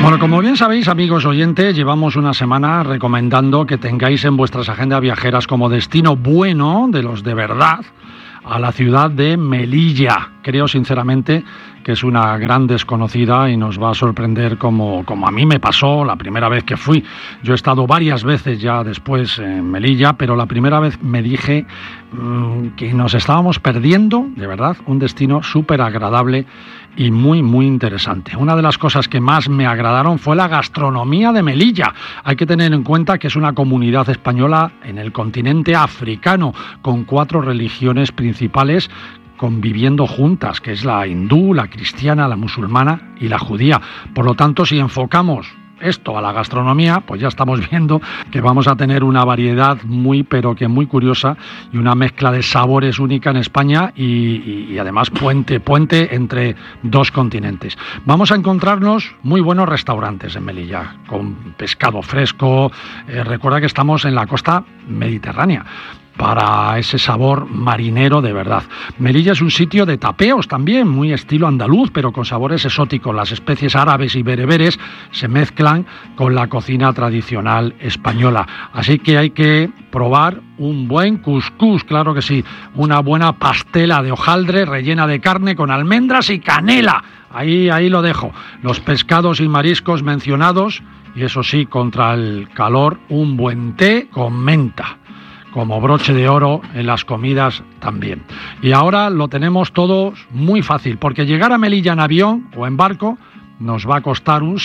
Bueno, como bien sabéis, amigos oyentes, llevamos una semana recomendando que tengáis en vuestras agendas viajeras como destino bueno, de los de verdad, a la ciudad de Melilla. Creo sinceramente que es una gran desconocida y nos va a sorprender como a mí me pasó la primera vez que fui. Yo he estado varias veces ya después en Melilla, pero la primera vez me dije que nos estábamos perdiendo, de verdad, un destino súper agradable y muy, muy interesante. Una de las cosas que más me agradaron fue la gastronomía de Melilla. Hay que tener en cuenta que es una comunidad española en el continente africano, con 4 religiones principales conviviendo juntas, que es la hindú, la cristiana, la musulmana y la judía. Por lo tanto, si enfocamos esto a la gastronomía, pues ya estamos viendo que vamos a tener una variedad muy, pero que muy curiosa y una mezcla de sabores única en España y además puente entre 2 continentes. Vamos a encontrarnos muy buenos restaurantes en Melilla, con pescado fresco. Recuerda que estamos en la costa mediterránea, para ese sabor marinero de verdad. Melilla es un sitio de tapeos también, muy estilo andaluz, pero con sabores exóticos. Las especies árabes y bereberes se mezclan con la cocina tradicional española. Así que hay que probar un buen cuscús, claro que sí, una buena pastela de hojaldre rellena de carne con almendras y canela. Ahí lo dejo. Los pescados y mariscos mencionados, y eso sí, contra el calor, un buen té con menta, como broche de oro en las comidas también. Y ahora lo tenemos todo muy fácil, porque llegar a Melilla en avión o en barco nos va a costar un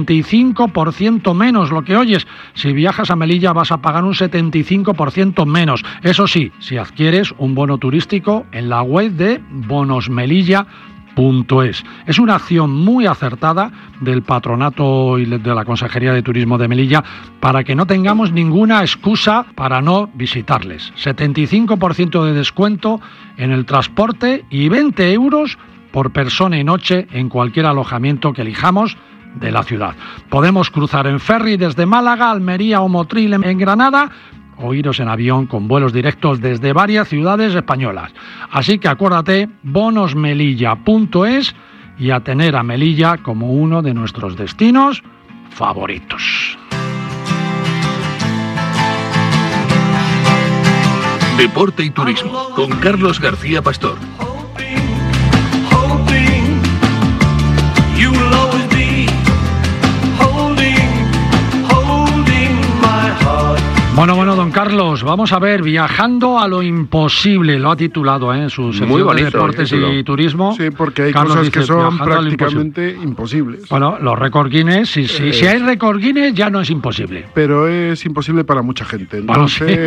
75% menos. Lo que oyes, si viajas a Melilla vas a pagar un 75% menos. Eso sí, si adquieres un bono turístico en la web de bonosmelilla.es. Es una acción muy acertada del Patronato y de la Consejería de Turismo de Melilla para que no tengamos ninguna excusa para no visitarles. 75% de descuento en el transporte y 20 euros por persona y noche en cualquier alojamiento que elijamos de la ciudad. Podemos cruzar en ferry desde Málaga, Almería o Motril en Granada, o iros en avión con vuelos directos desde varias ciudades españolas. Así que acuérdate, bonosmelilla.es, y a tener a Melilla como uno de nuestros destinos favoritos. Deporte y turismo con Carlos García Pastor. Bueno, don Carlos, vamos a ver, viajando a lo imposible, lo ha titulado en su sección de deportes y turismo. Sí, porque hay Carlos cosas dice, que son viajando a lo prácticamente imposibles. Bueno, los récord Guinness, si hay récord Guinness ya no es imposible. Pero es imposible para mucha gente. Entonces,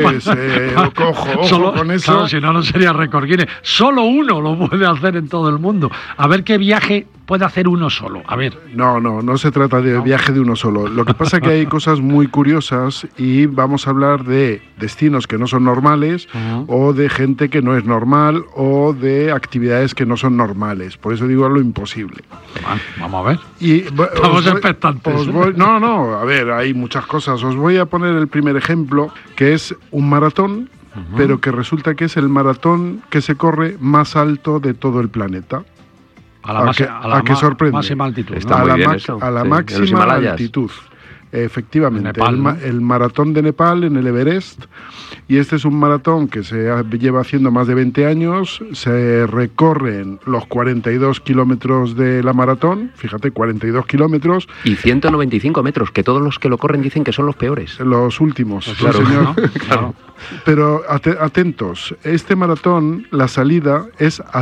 ojo con eso. Claro, si no, no sería récord Guinness. Solo uno lo puede hacer en todo el mundo. A ver qué viaje puede hacer uno solo. A ver. No se trata de viaje de uno solo. Lo que pasa es que hay cosas muy curiosas y vamos a hablar de destinos que no son normales, o de gente que no es normal, o de actividades que no son normales. Por eso digo lo imposible. Vamos a ver. Estamos expectantes. A ver, hay muchas cosas. Os voy a poner el primer ejemplo, que es un maratón, pero que resulta que es el maratón que se corre más alto de todo el planeta. A la máxima altitud. Está muy bien eso. A la máxima altitud. Efectivamente, Nepal, el maratón de Nepal en el Everest, y este es un maratón que se lleva haciendo más de 20 años, se recorren los 42 kilómetros de la maratón, fíjate, 42 kilómetros. Y 195 metros, que todos los que lo corren dicen que son los peores. Los últimos, claro, señor. ¿no? Claro. Pero atentos, este maratón, la salida es a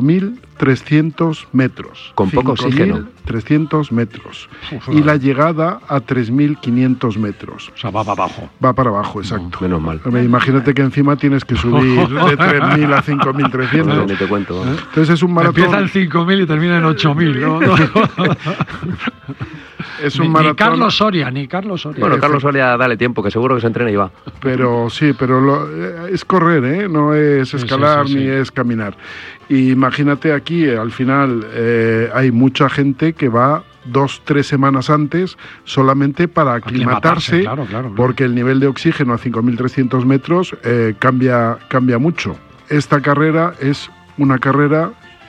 5.300 metros. Con poco oxígeno. 5.300 metros. Y la llegada a 3.500 metros. O sea, va para abajo. Va para abajo, exacto. Menos mal. Imagínate que encima tienes que subir de 3.000 a 5.300. No, ni te cuento. Entonces es un maratón. Empieza en 5.000 y termina en 8.000, ¿no? Es un maratón. Ni Carlos Soria. Bueno, Carlos Soria, dale tiempo, que seguro que se entrena y va. Pero sí, es correr, ¿eh? No es escalar ni es caminar. Y imagínate aquí, al final, hay mucha gente que va 2-3 semanas antes solamente para aclimatarse, claro. Porque el nivel de oxígeno a 5.300 metros cambia mucho. Esta carrera es una carrera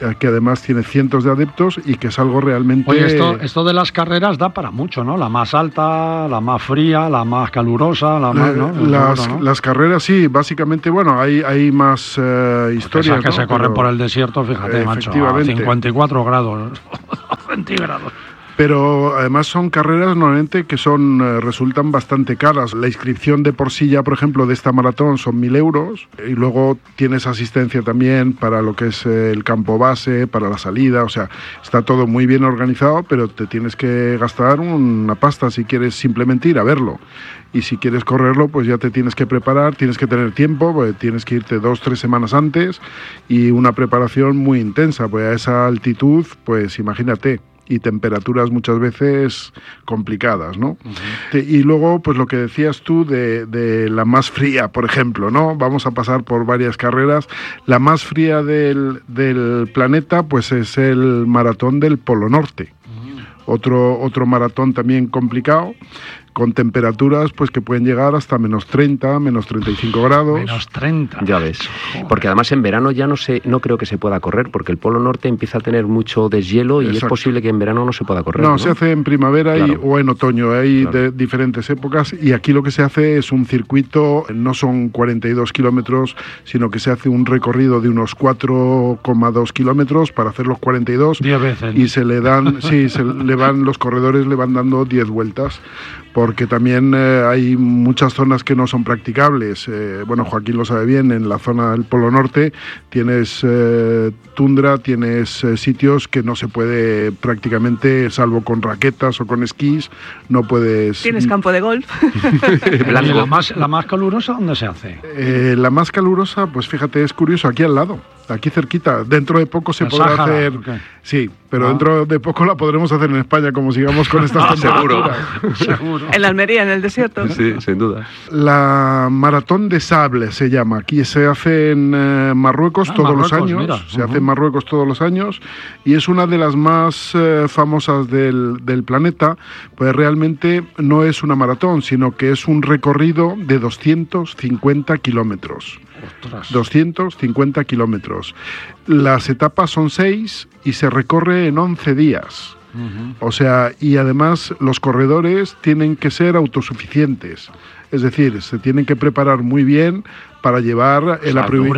que además tiene cientos de adeptos y que es algo realmente... Oye, esto de las carreras da para mucho, ¿no? La más alta, la más fría, la más calurosa, la más... ¿no? Las carreras, sí, básicamente, bueno, hay más historias, que se corren por el desierto, fíjate, macho, a 54 grados centígrados. Pero además son carreras normalmente que resultan bastante caras. La inscripción de por sí ya, por ejemplo, de esta maratón son 1.000 euros y luego tienes asistencia también para lo que es el campo base, para la salida, o sea, está todo muy bien organizado, pero te tienes que gastar una pasta si quieres simplemente ir a verlo. Y si quieres correrlo, pues ya te tienes que preparar, tienes que tener tiempo, pues tienes que irte 2-3 semanas antes y una preparación muy intensa, pues a esa altitud, pues imagínate. Y temperaturas muchas veces complicadas, ¿no? Uh-huh. Y luego, pues lo que decías tú de la más fría, por ejemplo, ¿no? Vamos a pasar por varias carreras. La más fría del planeta, pues es el maratón del Polo Norte. Uh-huh. Otro maratón también complicado, con temperaturas pues que pueden llegar hasta menos 30, menos 35 grados. Menos 30. Ya ves. Porque además en verano ya no creo que se pueda correr, porque el Polo Norte empieza a tener mucho deshielo y es posible que en verano no se pueda correr. No, se hace en primavera o en otoño, hay de diferentes épocas, y aquí lo que se hace es un circuito, no son 42 kilómetros, sino que se hace un recorrido de unos 4,2 kilómetros para hacer los 42. 10 veces. Y se le dan, los corredores le van dando 10 vueltas. Porque también hay muchas zonas que no son practicables. Bueno, Joaquín lo sabe bien, en la zona del Polo Norte tienes tundra, tienes sitios que no se puede prácticamente, salvo con raquetas o con esquís, no puedes... Tienes campo de golf. ¿La más calurosa dónde se hace? La más calurosa, pues fíjate, es curioso, aquí al lado. Aquí cerquita, dentro de poco se podrá hacer... Okay. Sí, pero dentro de poco la podremos hacer en España, como sigamos con estas temperaturas. Seguro. En la Almería, en el desierto. Sí, sin duda. La Maratón de Sable se llama. Aquí se hace en Marruecos todos los años. Mira. Se hace en Marruecos todos los años y es una de las más famosas del planeta, pues realmente no es una maratón, sino que es un recorrido de 250 kilómetros. Ostras. 250 kilómetros. Las etapas son 6 y se recorre en 11 días. Uh-huh. O sea, y además los corredores tienen que ser autosuficientes. Es decir, se tienen que preparar muy bien para llevar el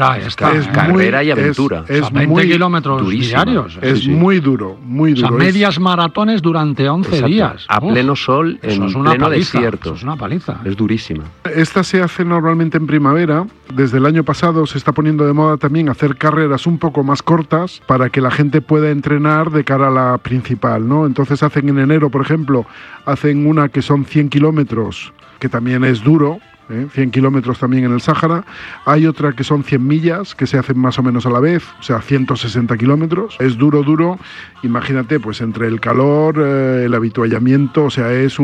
carrera y aventura. Es 20 kilómetros diarios. Es muy duro, muy duro. O sea, medias maratones durante 11 días. A pleno sol, en pleno desierto. Eso es una paliza. Es durísima. Esta se hace normalmente en primavera. Desde el año pasado se está poniendo de moda también hacer carreras un poco más cortas para que la gente pueda entrenar de cara a la principal, ¿no? Entonces hacen en enero, por ejemplo, hacen una que son 100 kilómetros, que también es duro, 100 kilómetros también en el Sáhara. Hay otra que son 100 millas, que se hacen más o menos a la vez, o sea, 160 kilómetros. Es duro. Imagínate, pues entre el calor, el habituallamiento, o sea, es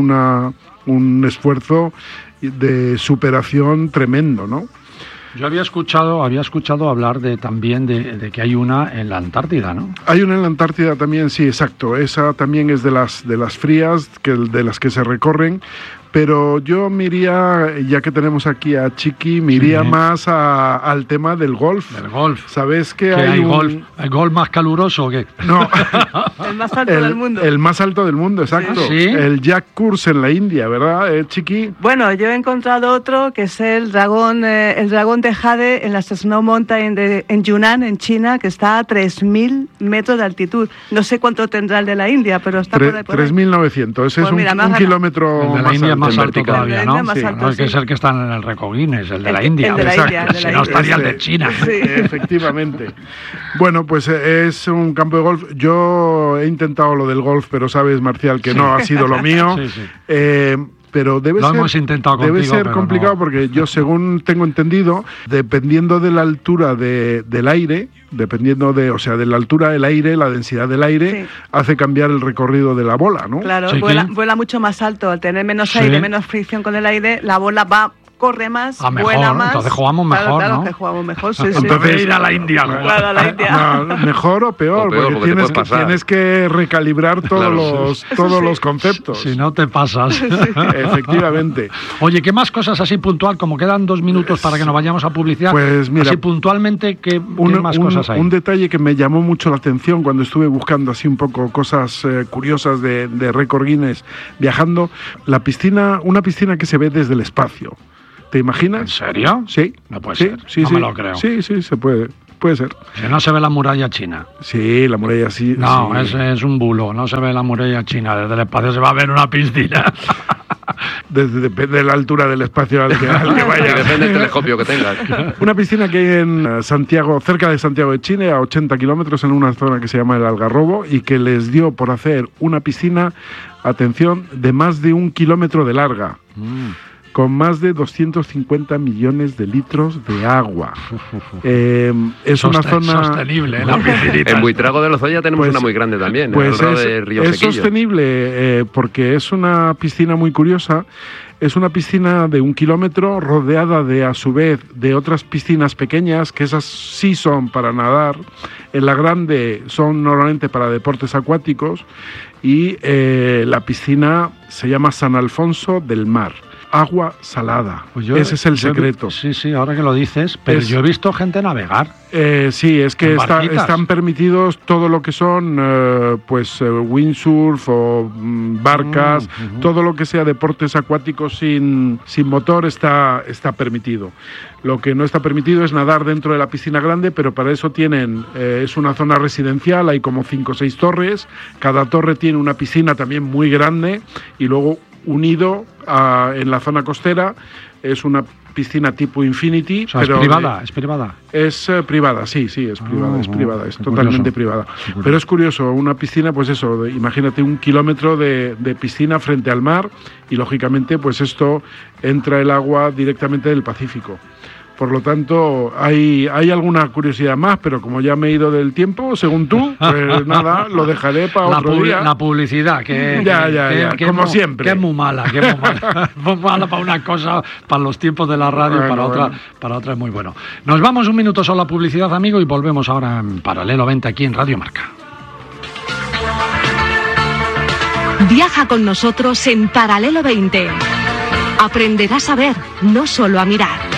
un esfuerzo de superación tremendo, ¿no? Yo había escuchado hablar también de que hay una en la Antártida, ¿no? Hay una en la Antártida también, sí, exacto. Esa también es de las frías, de las que se recorren. Pero yo me iría, ya que tenemos aquí a Chiqui, me iría más al tema del golf. Del golf. ¿Sabes que hay golf? ¿El golf más caluroso o qué? No. El más alto del mundo. El más alto del mundo, exacto. ¿Sí? El Jack Course en la India, ¿verdad, Chiqui? Bueno, yo he encontrado otro que es el dragón de Jade en la Snow Mountain en Yunnan, en China, que está a 3.000 metros de altitud. No sé cuánto tendrá el de la India, pero está por ahí. 3.900. Ese pues es un kilómetro el de la India más alto todavía, ¿no? Más alto, no, que es el que está en el récord Guinness, el de la India. El de la India. Si no estaría el de China. Sí. Efectivamente. Bueno, pues es un campo de golf. Yo he intentado lo del golf, pero sabes, Marcial, que no ha sido lo mío. Sí. Pero debe ser complicado porque yo, según tengo entendido, dependiendo de la altura del aire, de la altura del aire, la densidad del aire, hace cambiar el recorrido de la bola, ¿no? Claro, vuela mucho más alto. Al tener menos aire, menos fricción con el aire, la bola va corre más, mejor, vuela más. Entonces jugamos mejor, claro, ¿no? Que jugamos mejor, sí, sí. Entonces ir a la India. Claro, a la India. No, mejor o peor, porque tienes que recalibrar todos los conceptos. Si no te pasas. Efectivamente. Oye, ¿qué más cosas así puntual? Como quedan 2 minutos para que nos vayamos a publicidad. Pues mira, así puntualmente, ¿qué más cosas hay? Un detalle que me llamó mucho la atención cuando estuve buscando así un poco cosas curiosas de récord Guinness viajando, una piscina que se ve desde el espacio. ¿Te imaginas? ¿En serio? Sí. No puede ser. No me lo creo. Sí, se puede. Puede ser. Si no se ve la muralla china. Sí, la muralla sí. No, sí. Es un bulo. No se ve la muralla china. Desde el espacio se va a ver una piscina. Depende de la altura del espacio al que vaya. Depende del telescopio que tengas. Una piscina que hay en Santiago, cerca de Santiago de Chile, a 80 kilómetros, en una zona que se llama el Algarrobo, y que les dio por hacer una piscina, atención, de más de 1 kilómetro de larga. Con más de 250 millones de litros de agua. Es una zona sostenible, la piscinita. En Buitrago de Lozoya tenemos una muy grande también, de Río Sequillo. Es sostenible porque es una piscina muy curiosa. Es una piscina de 1 kilómetro rodeada a su vez de otras piscinas pequeñas, que esas sí son para nadar. En la grande son normalmente para deportes acuáticos. Y la piscina se llama San Alfonso del Mar. Agua salada. Pues ese es el secreto. Sí, ahora que lo dices, pero yo he visto gente navegar. Sí, es que están permitidos todo lo que son windsurf o barcas, todo lo que sea deportes acuáticos sin motor está permitido. Lo que no está permitido es nadar dentro de la piscina grande, pero para eso es una zona residencial, hay como 5 o 6 torres, cada torre tiene una piscina también muy grande y luego unido en la zona costera es una piscina tipo Infinity. O sea, pero es privada. Es privada, sí, es privada, es totalmente privada. Pero es curioso, una piscina, pues eso, imagínate 1 kilómetro de piscina frente al mar y lógicamente pues esto entra el agua directamente del Pacífico. Por lo tanto, hay alguna curiosidad más, pero como ya me he ido del tiempo, según tú, pues nada, lo dejaré para otro día. La publicidad, que como siempre. Que es muy mala, muy mala para una cosa, para los tiempos de la radio, para otra es muy bueno. Nos vamos un minuto solo a publicidad, amigo, y volvemos ahora en Paralelo 20 aquí en Radio Marca. Viaja con nosotros en Paralelo 20. Aprenderás a ver, no solo a mirar.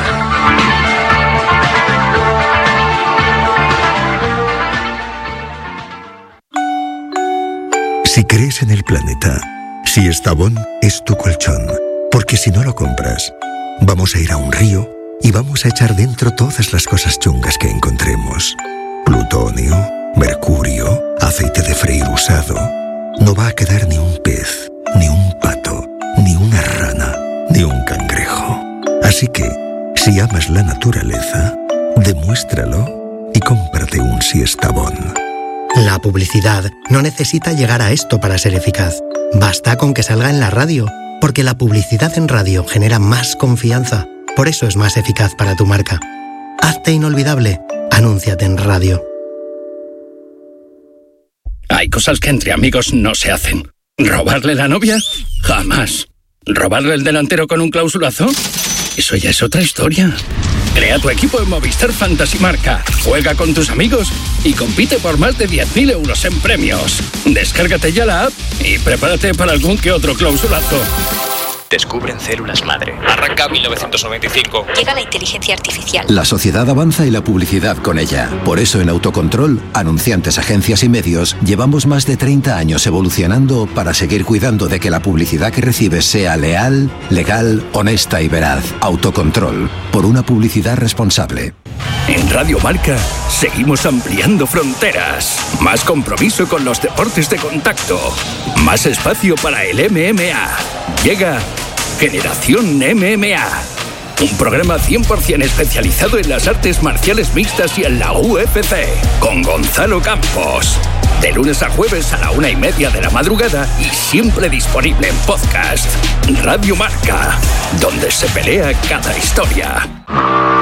Si crees en el planeta, si Estavón es tu colchón, porque si no lo compras, vamos a ir a un río y vamos a echar dentro todas las cosas chungas que encontremos. Plutonio, mercurio, aceite de freír usado. No va a quedar ni un pez, ni un pato, ni una rana, ni un cangrejo. Así que, si amas la naturaleza, demuéstralo y cómprate un Siestabón. La publicidad no necesita llegar a esto para ser eficaz. Basta con que salga en la radio, porque la publicidad en radio genera más confianza. Por eso es más eficaz para tu marca. Hazte inolvidable. Anúnciate en radio. Hay cosas que entre amigos no se hacen. ¿Robarle la novia? Jamás. ¿Robarle el delantero con un clausulazo? Eso ya es otra historia. Crea tu equipo en Movistar Fantasy Marca. Juega con tus amigos y compite por más de 10.000 euros en premios. Descárgate ya la app y prepárate para algún que otro clausulazo. Descubren células madre. Arranca 1995. Llega la inteligencia artificial. La sociedad avanza y la publicidad con ella. Por eso en Autocontrol, anunciantes, agencias y medios, llevamos más de 30 años evolucionando para seguir cuidando de que la publicidad que recibes sea leal, legal, honesta y veraz. Autocontrol. Por una publicidad responsable. En Radio Marca seguimos ampliando fronteras. Más compromiso con los deportes de contacto. Más espacio para el MMA. Llega Generación MMA. Un programa 100% especializado en las artes marciales mixtas y en la UFC. Con Gonzalo Campos. De lunes a jueves a la 1:30 de la madrugada y siempre disponible en podcast. Radio Marca. Donde se pelea cada historia.